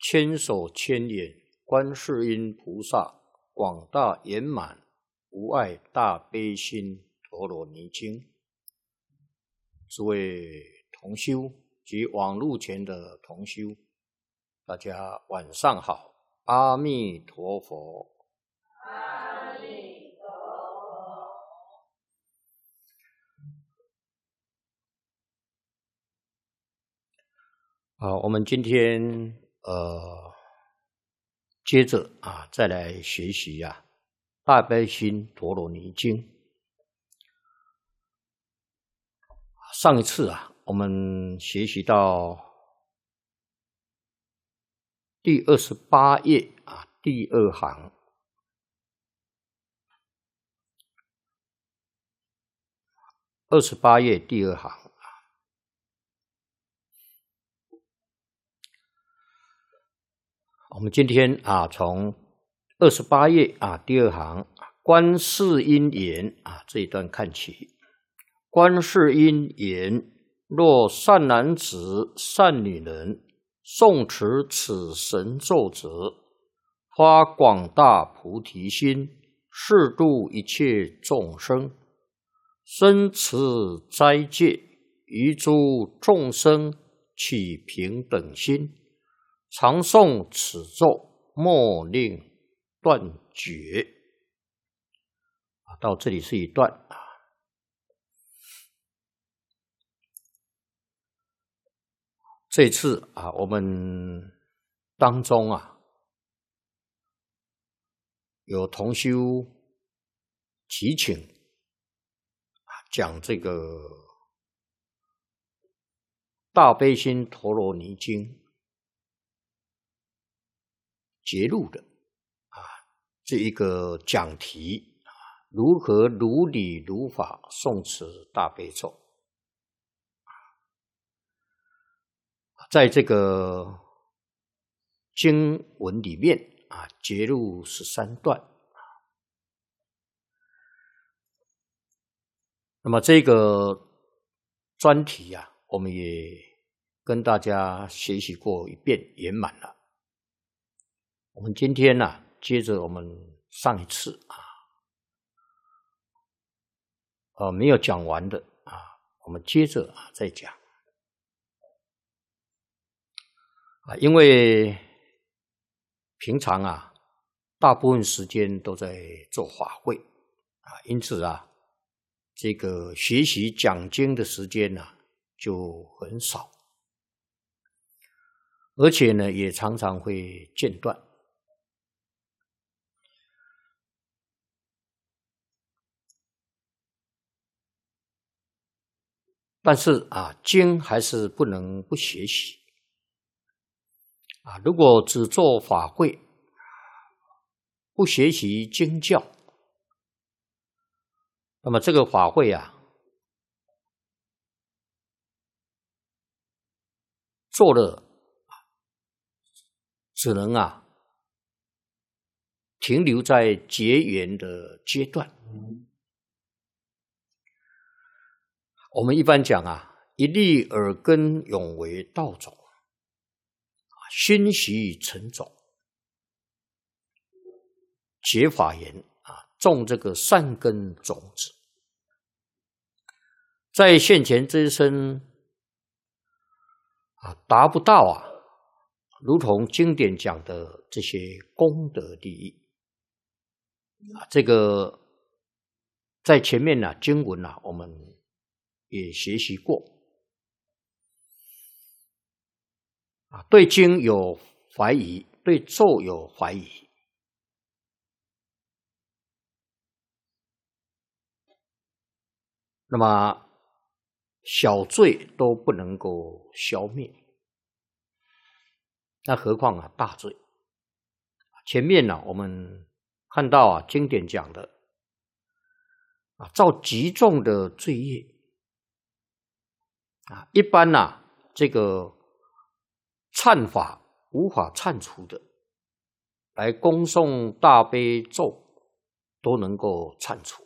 千手千眼观世音菩萨广大圆满无碍大悲心陀罗尼经。诸位同修及网络前的同修，大家晚上好，阿弥陀佛。 阿弥陀佛。 好，我们今天接着再来学习大悲心陀罗尼经。上一次我们学习到第28页第2行。28页第2行。我们今天从28页第2行观世音言这一段看起。观世音言：若善男子、善女人诵持此神咒者，发广大菩提心，誓度一切众生，生持斋戒，于诸众生起平等心，常诵此咒，莫令断绝。到这里是一段。这次我们当中有同修祈请讲这个大悲心陀罗尼经节录的这一个讲题，如何如理如法诵持大悲咒。在这个经文里面节录13段。那么这个专题我们也跟大家学习过一遍圆满了。我们今天接着我们上一次没有讲完的我们接着再讲。因为平常大部分时间都在做法会因此这个学习讲经的时间就很少，而且呢也常常会间断。但是经还是不能不学习。如果只做法会，不学习经教，那么这个法会做了只能停留在结缘的阶段。我们一般讲一粒耳根永为道种，熏习成种，结法缘种这个善根种子，在现前这一生达不到如同经典讲的这些功德利益这个在前面经文我们也学习过。对经有怀疑，对咒有怀疑。那么小罪都不能够消灭，那何况大罪。前面我们看到经典讲的造极重的罪业一般这个忏法无法忏除的，来恭诵大悲咒都能够忏除。